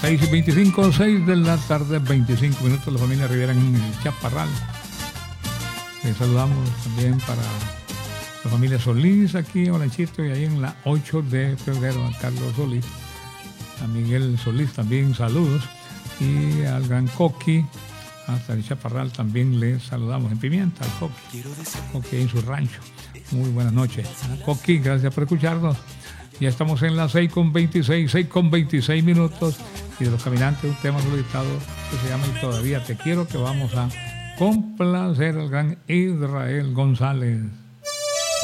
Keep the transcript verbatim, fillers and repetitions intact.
seis y veinticinco, seis de la tarde, veinticinco minutos, la familia Rivera en el Chaparral. Les saludamos también para la familia Solís aquí en Olanchito y ahí en la ocho de febrero, a Carlos Solís, a Miguel Solís también saludos, y al gran Coqui hasta el Chaparral también les saludamos en Pimienta, al Coqui, Coqui en su rancho. Muy buenas noches, Coqui, gracias por escucharnos. Ya estamos en las seis con veintiséis, seis con veintiséis minutos, y de Los Caminantes un tema solicitado que se llama Y Todavía Te Quiero, que vamos a complacer al gran Israel González.